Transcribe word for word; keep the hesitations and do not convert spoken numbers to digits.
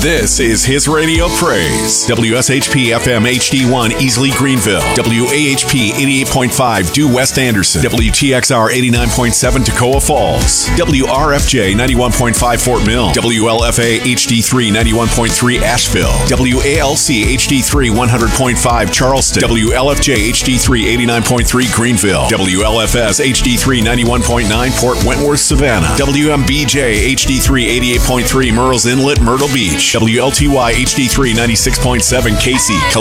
This is His Radio Praise. W S H P F M H D one Easley Greenville. W A H P eighty-eight point five Due West Anderson. W T X R eighty-nine point seven Toccoa Falls. W R F J ninety-one point five Fort Mill. W L F A H D three ninety-one point three Asheville. W A L C H D three one hundred point five Charleston. W L F J H D three eighty-nine point three Greenville. W L F S H D three ninety-one point nine Port Wentworth Savannah. W M B J H D three eighty-eight point three Murrells Inlet Myrtle Beach. W L T Y H D three ninety-six point seven Casey,